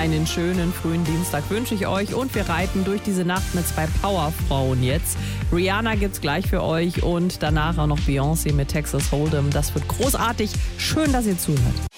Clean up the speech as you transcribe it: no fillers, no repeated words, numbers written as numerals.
Einen schönen frühen Dienstag wünsche ich euch und wir reiten durch diese Nacht mit 2 Powerfrauen jetzt. Rihanna gibt's gleich für euch und danach auch noch Beyoncé mit Texas Hold'em. Das wird großartig. Schön, dass ihr zuhört.